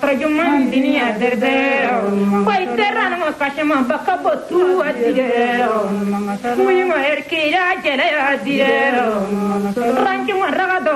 farjuman diniya derde way terran mo kashma bakabotu adire muyi mo erkira jele adire ranjuma ragado